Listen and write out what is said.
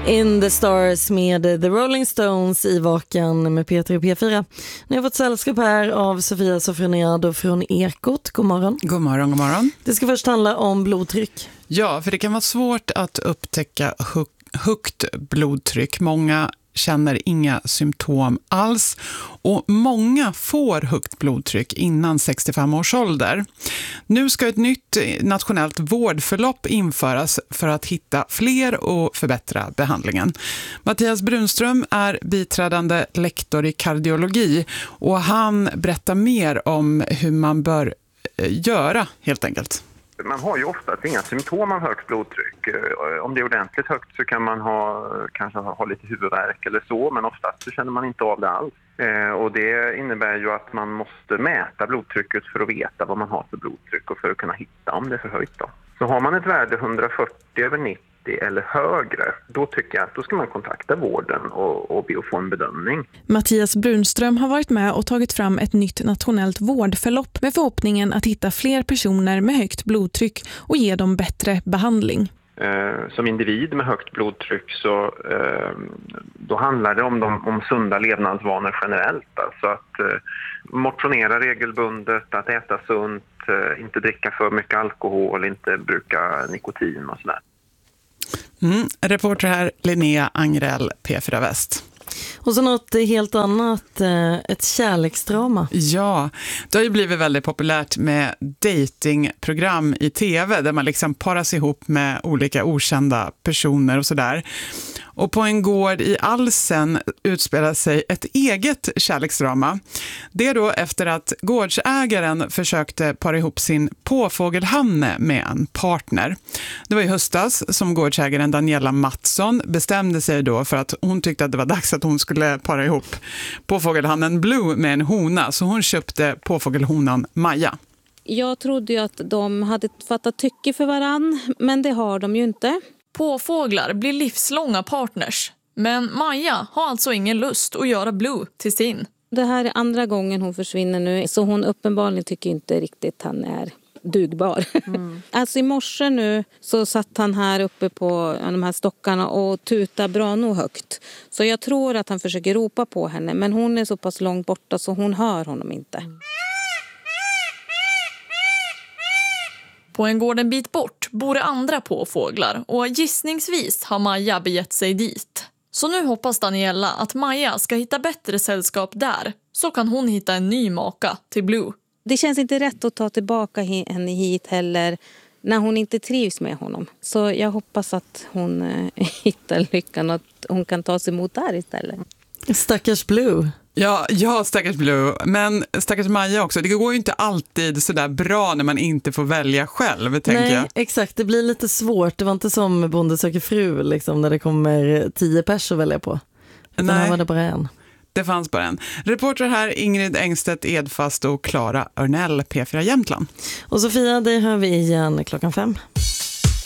In the Stars med The Rolling Stones i Vakan med Peter i P4. Ni har fått sällskap här av Sofia Sofroniado från Ekot. God morgon. God morgon, god morgon. Det ska först handla om blodtryck. Ja, för det kan vara svårt att upptäcka högt blodtryck. Många känner inga symptom alls och många får högt blodtryck innan 65 års ålder. Nu ska ett nytt nationellt vårdförlopp införas för att hitta fler och förbättra behandlingen. Mattias Brunström är biträdande lektor i kardiologi och han berättar mer om hur man bör göra helt enkelt. Man har ju ofta inga symptom av högt blodtryck. Om det är ordentligt högt så kan man kanske ha lite huvudvärk eller så, men oftast så känner man inte av det alls. Och det innebär ju att man måste mäta blodtrycket för att veta vad man har för blodtryck och för att kunna hitta om det är för högt då. Så har man ett värde 140/90 eller högre, då tycker jag att då ska man kontakta vården och be att få en bedömning. Mattias Brunström har varit med och tagit fram ett nytt nationellt vårdförlopp med förhoppningen att hitta fler personer med högt blodtryck och ge dem bättre behandling. Som individ med högt blodtryck så då handlar det om sunda levnadsvanor generellt. Alltså att motionera regelbundet, att äta sunt, inte dricka för mycket alkohol, inte bruka nikotin och sådär. Reporter här Linnea Angrell, P4 Väst. Och så något helt annat, ett kärleksdrama. Ja, det har ju blivit väldigt populärt med datingprogram i tv där man liksom paras ihop med olika okända personer och sådär. Och på en gård i Alsen utspelar sig ett eget kärleksdrama. Det är då efter att gårdsägaren försökte para ihop sin påfågelhanne med en partner. Det var i höstas som gårdsägaren Daniela Mattsson bestämde sig då för att hon tyckte att det var dags att hon skulle para ihop påfågelhannen Blue med en hona. Så hon köpte påfågelhonan Maja. Jag trodde ju att de hade fattat tycke för varann, men det har de ju inte. Påfåglar blir livslånga partners, men Maja har alltså ingen lust att göra Blue till sin. Det här är andra gången hon försvinner nu, så hon uppenbarligen tycker inte riktigt han är dugbar. Alltså i morse nu så satt han här uppe på de här stockarna och tutade bra nog högt. Så jag tror att han försöker ropa på henne, men hon är så pass långt borta så hon hör honom inte. På en gård en bit bort bor det andra påfåglar och gissningsvis har Maja begett sig dit. Så nu hoppas Daniela att Maja ska hitta bättre sällskap där, så kan hon hitta en ny maka till Blue. Det känns inte rätt att ta tillbaka henne hit heller när hon inte trivs med honom. Så jag hoppas att hon hittar lyckan och att hon kan ta sig emot där istället. Stackars Blue. Ja, stackars Blue. Men stackars Maja också. Det går ju inte alltid så där bra när man inte får välja själv, tänker jag. Exakt. Det blir lite svårt. Det var inte som Bonde söker fru, liksom, när det kommer 10 pers att välja på. Utan här var det bara en. Det fanns bara en. Reporter här Ingrid Engstedt Edfast och Klara Örnell, P4 Jämtland. Och Sofia, det hör vi igen klockan 5.